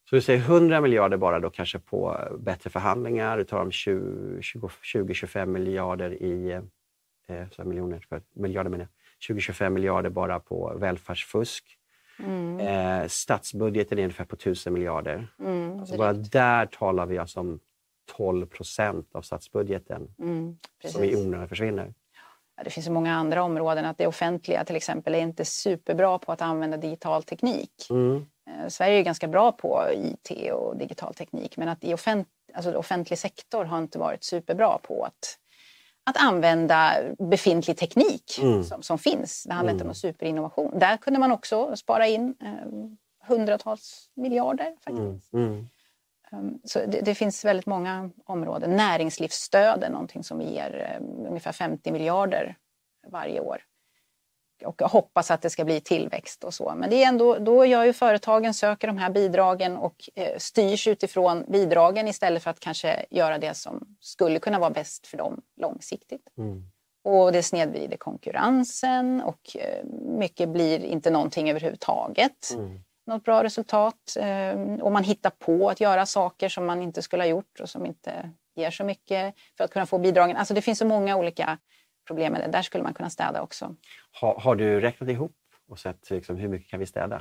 Så du säger 100 miljarder bara då kanske på bättre förhandlingar. Du tar om 20-25 miljarder i miljarder menar jag. 20-25 miljarder bara på välfärdsfusk. Statsbudgeten är ungefär på 1000 miljarder. Alltså bara där talar vi alltså om 12% av statsbudgeten som i onödan försvinner. Ja, det finns så många andra områden att det offentliga till exempel är inte superbra på att använda digital teknik. Sverige är ganska bra på IT och digital teknik, men att offentlig sektor har inte varit superbra på att använda befintlig teknik som finns. Det handlar inte om superinnovation. Där kunde man också spara in hundratals miljarder faktiskt. Så det finns väldigt många områden. Näringslivsstöd är någonting som vi ger ungefär 50 miljarder varje år. Och jag hoppas att det ska bli tillväxt och så. Men det är ändå, då gör ju företagen, söker de här bidragen och styrs utifrån bidragen istället för att kanske göra det som skulle kunna vara bäst för dem långsiktigt. Och det snedvrider konkurrensen och mycket blir inte någonting överhuvudtaget. Något bra resultat. Och man hittar på att göra saker som man inte skulle ha gjort och som inte ger så mycket för att kunna få bidragen. Alltså det finns så många olika problem med det. Där skulle man kunna städa också. Har du räknat ihop och sett liksom, hur mycket kan vi städa?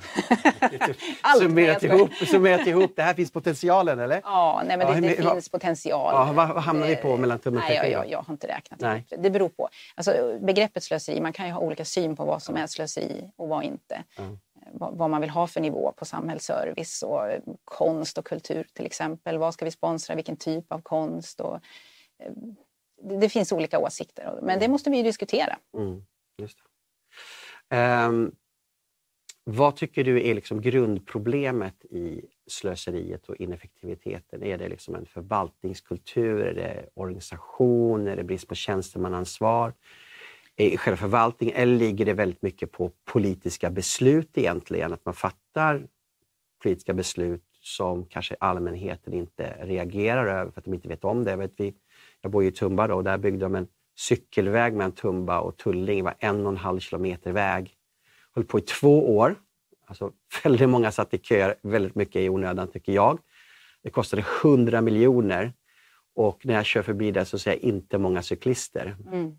Summerat ihop. Det här finns potentialen, eller? Ja, nej, men det finns potential. Ja, vad hamnar vi på mellan tummen och Nej, jag har inte räknat ihop. Det beror på. Alltså, begreppet slöseri, man kan ju ha olika syn på vad som är slöseri och vad inte. Vad man vill ha för nivå på samhällsservice och konst och kultur till exempel. Vad ska vi sponsra? Vilken typ av konst? Och, det finns olika åsikter, men det måste vi ju diskutera. Just det. Vad tycker du är liksom grundproblemet i slöseriet och ineffektiviteten? Är det liksom en förvaltningskultur? Är det organisation? Är det brist på tjänstemannaansvar? I själva förvaltningen? Eller ligger det väldigt mycket på politiska beslut egentligen? Att man fattar politiska beslut som kanske allmänheten inte reagerar över för att de inte vet om det. Jag bor i Tumba då, och där byggde de en cykelväg mellan Tumba och Tullinge. Det var 1,5 kilometer väg. Höll på i 2 år. Alltså väldigt många satt i kö, väldigt mycket i onödan tycker jag. Det kostade 100 miljoner. Och när jag kör förbi där så ser jag inte många cyklister.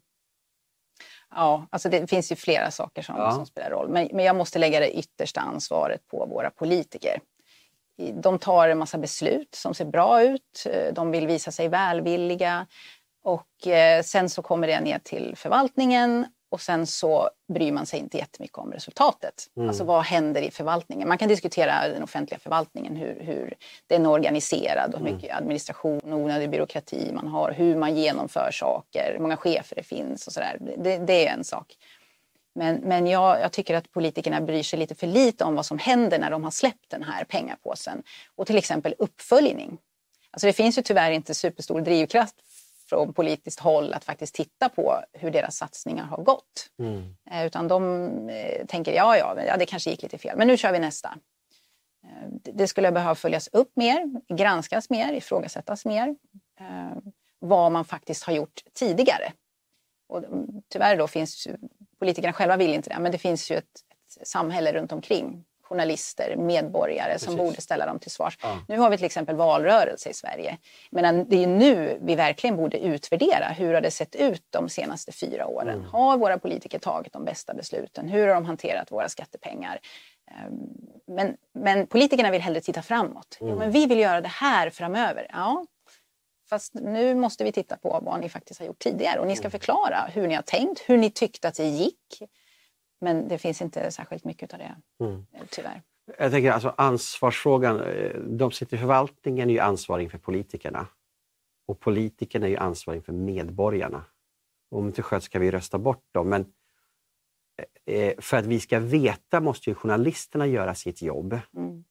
Ja, alltså det finns ju flera saker som spelar roll. Men jag måste lägga det yttersta ansvaret på våra politiker. De tar en massa beslut som ser bra ut. De vill visa sig välvilliga. Och sen så kommer det ner till förvaltningen. Och sen så bryr man sig inte jättemycket om resultatet. Alltså vad händer i förvaltningen? Man kan diskutera den offentliga förvaltningen. Hur den är organiserad. Och hur mycket administration och onödig byråkrati man har. Hur man genomför saker. Hur många chefer det finns och sådär. Det är en sak. Men jag tycker att politikerna bryr sig lite för lite om vad som händer när de har släppt den här pengapåsen. Och till exempel uppföljning. Alltså det finns ju tyvärr inte superstor drivkraft från politiskt håll att faktiskt titta på hur deras satsningar har gått. Utan de tänker, ja, det kanske gick lite fel. Men nu kör vi nästa. Det skulle behöva följas upp mer, granskas mer, ifrågasättas mer. Vad man faktiskt har gjort tidigare. Och tyvärr då finns politikerna själva vill inte det, men det finns ju ett samhälle runt omkring. Journalister, medborgare som borde ställa dem till svars. Nu har vi till exempel valrörelse i Sverige. Men det är nu vi verkligen borde utvärdera hur har det sett ut de senaste 4 åren. Har våra politiker tagit de bästa besluten? Hur har de hanterat våra skattepengar? Men politikerna vill hellre titta framåt. Ja, men vi vill göra det här framöver. Ja, fast nu måste vi titta på vad ni faktiskt har gjort tidigare. Och ni ska förklara hur ni har tänkt, hur ni tyckte att det gick. Men det finns inte särskilt mycket av det, tyvärr. Jag tänker alltså ansvarsfrågan, de sitter i förvaltningen är ju ansvarig inför politikerna. Och politikerna är ju ansvarig inför medborgarna. Om inte skönt så kan vi rösta bort dem. Men för att vi ska veta måste ju journalisterna göra sitt jobb.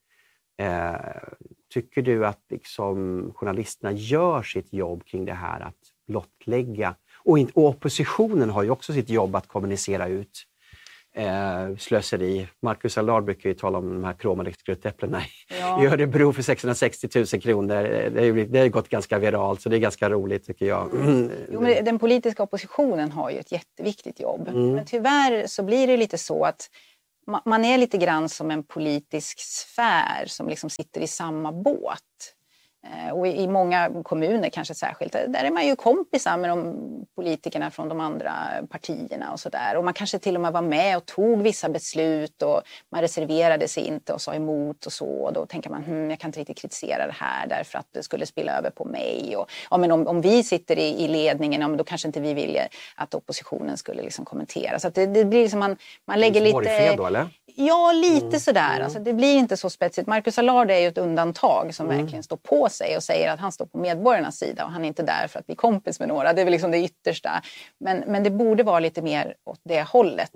Tycker du att liksom, journalisterna gör sitt jobb kring det här att blottlägga? Och oppositionen har ju också sitt jobb att kommunicera ut slöseri. Marcus Allard brukar ju tala om de här kromade i Örebro för 660 000 kronor. Det har gått ganska viralt, så det är ganska roligt tycker jag. Jo, men den politiska oppositionen har ju ett jätteviktigt jobb. Men tyvärr så blir det lite så att man är lite grann som en politisk sfär som liksom sitter i samma båt. Och i många kommuner kanske särskilt, där är man ju kompisar med de politikerna från de andra partierna och sådär. Och man kanske till och med var med och tog vissa beslut och man reserverade sig inte och sa emot och så. Och då tänker man, jag kan inte riktigt kritisera det här därför att det skulle spilla över på mig. Och, ja, men om vi sitter i ledningen, ja, men då kanske inte vi vill att oppositionen skulle liksom kommentera. Så att det blir liksom man lägger lite... Fred då, eller? Ja, lite sådär. Alltså, det blir inte så spetsigt. Marcus Allard är ju ett undantag som verkligen står på sig och säger att han står på medborgarnas sida och han är inte där för att bli kompis med några. Det är väl liksom det yttersta. Men det borde vara lite mer åt det hållet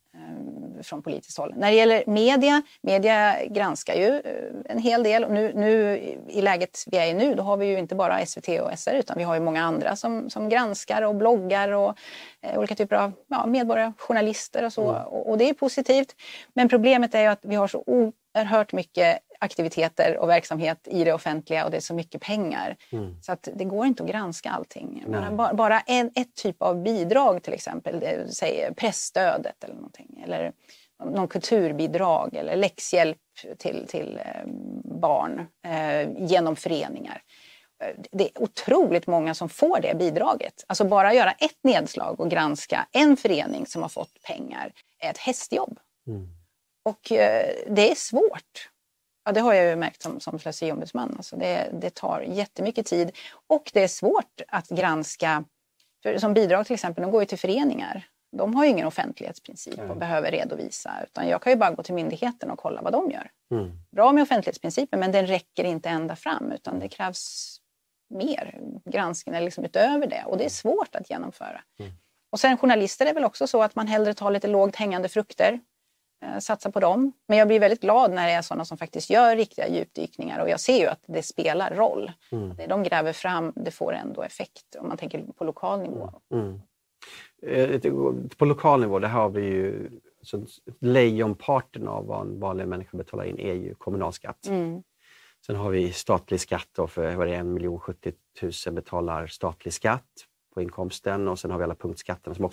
från politiskt håll. När det gäller media granskar ju en hel del. Och nu i läget vi är i nu, då har vi ju inte bara SVT och SR utan vi har ju många andra som granskar och bloggar och olika typer av medborgarjournalister och så. Och det är positivt. Men problemet är ju att vi har så oerhört mycket aktiviteter och verksamhet i det offentliga och det är så mycket pengar. Så att det går inte att granska allting. Bara ett typ av bidrag till exempel, säger pressstödet eller någonting. Eller någon kulturbidrag eller läxhjälp till barn genom föreningar. Det är otroligt många som får det bidraget. Alltså bara göra ett nedslag och granska en förening som har fått pengar är ett hästjobb. Och det är svårt. Ja, det har jag ju märkt som slöseriombudsman. Alltså det tar jättemycket tid. Och det är svårt att granska. För som bidrag till exempel, de går ju till föreningar. De har ju ingen offentlighetsprincip och behöver redovisa. Utan jag kan ju bara gå till myndigheten och kolla vad de gör. Bra med offentlighetsprincipen, men den räcker inte ända fram. Utan det krävs mer granskning liksom utöver det. Och det är svårt att genomföra. Och sen journalister är väl också så att man hellre tar lite lågt hängande frukter. Satsa på dem. Men jag blir väldigt glad när det är sådana som faktiskt gör riktiga djupdykningar. Och jag ser ju att det spelar roll. Det de gräver fram, det får ändå effekt. Om man tänker på lokal nivå. På lokal nivå, där har vi ju... Så lejonparten av vad en vanlig människa betalar in är ju kommunalskatt. Sen har vi statlig skatt då, för 1 070 000 betalar statlig skatt på inkomsten. Och sen har vi alla punktskatterna som också